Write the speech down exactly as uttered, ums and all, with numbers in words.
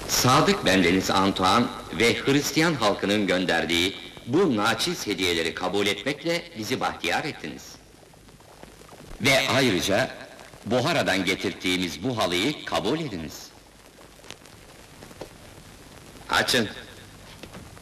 Sadık bendeniz Antoine ve Hristiyan halkının gönderdiği bu naçiz hediyeleri kabul etmekle bizi bahtiyar ettiniz. Ve ayrıca Buhara'dan getirttiğimiz bu halıyı kabul ediniz. Açın.